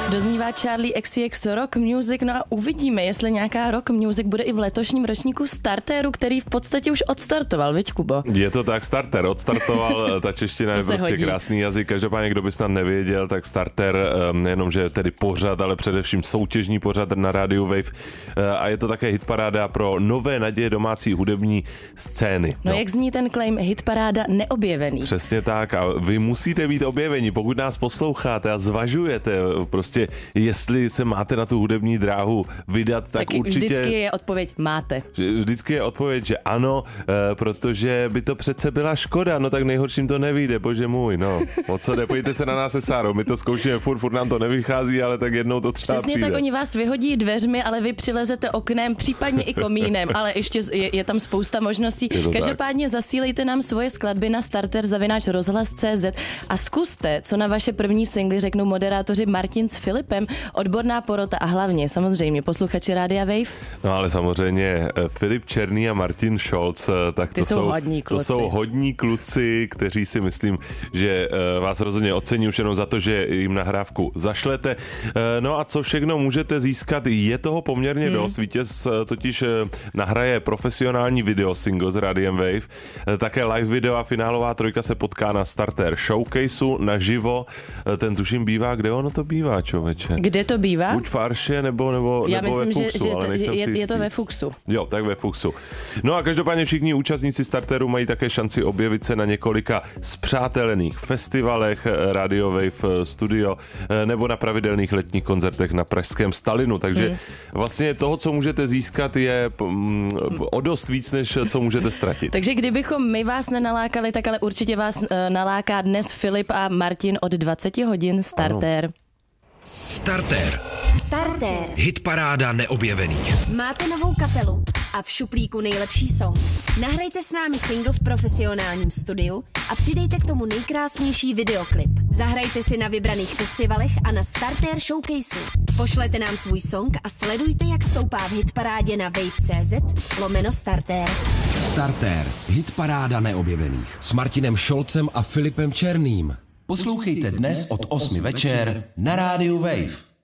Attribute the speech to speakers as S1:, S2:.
S1: Doznívá Charli XCX Rock Music, no a uvidíme, jestli nějaká rock music bude i v letošním ročníku Starteru, který v podstatě už odstartoval, viď, Kubo?
S2: Je to tak, Starter odstartoval, ta čeština je prostě hodí. Krásný jazyk, každopádně, kdo by snad nevěděl, tak Starter nejenom, že je tedy pořad, ale především soutěžní pořad na rádiu Wave a je to také hitparáda pro nové naděje domácí hudební scény.
S1: No jak zní ten claim hitparáda neobjevený?
S2: Přesně tak a vy musíte být objeveni, pokud nás posloucháte a zvažujete prostě, jestli se máte na tu hudební dráhu vydat, tak určitě...
S1: Vždycky je odpověď máte.
S2: Vždycky je odpověď, že ano, protože by to přece byla škoda, no tak nejhorším to nevyjde, bože můj, no. O co jde, pojďte se na nás se Sárou, my to zkoušíme furt nám to nevychází, ale tak jednou to třeba
S1: přesně
S2: přijde.
S1: Tak oni vás vyhodí dveřmi, ale vy přilezete oknem, případně i komínem, ale ještě je tam spousta možností. Každopádně zasílejte nám svoje skladby na starter@rozhlas.cz a zkuste, co na vaše první singly řeknou moderátoři Martin s Filipem, odborná porota a hlavně samozřejmě posluchači Rádia Wave.
S2: No ale samozřejmě Filip Černý a Martin Scholz, tak to jsou hodní kluci, kteří si myslím, že vás rozhodně ocení už jenom za to, že jim nahrávku zašlete. No a co všechno můžete získat, je toho poměrně dost. Vítěz totiž nahraje profesionální video single s Rádiem Wave, také live video a finálová trojka se potká na Starter Showcaseu naživo. Ten tuším bývá, kde ono to bývá, člověče?
S1: Kde to bývá?
S2: Buď v Arše, nebo
S1: Já myslím,
S2: ve Fuxu,
S1: že
S2: ale nejsem si jistý.
S1: Je to ve Fuxu.
S2: Jo, tak ve Fuxu. No a každopádně všichni účastníci Starteru mají také šanci objevit se na několika spřátelených festivalech Radio Wave Studio nebo na pravidelných letních koncertech na pražském Stalinu, takže vlastně toho, co můžete získat, je o dost víc, než co můžete ztratit.
S1: Takže kdybychom my vás nenalákali, tak ale určitě vás naláká dnes Filip a Martin od 20 hodin Starter. Ano.
S3: Starter. Hitparáda neobjevených.
S4: Máte novou kapelu a v šuplíku nejlepší song. Nahrajte s námi single v profesionálním studiu a přidejte k tomu nejkrásnější videoklip. Zahrajte si na vybraných festivalech a na Starter Showcaseu. Pošlete nám svůj song a sledujte, jak stoupá v hitparádě na wave.cz/Starter.
S3: Starter. Hitparáda neobjevených. S Martinem Scholzem a Filipem Černým. Poslouchejte dnes od 8 večer na rádiu Wave.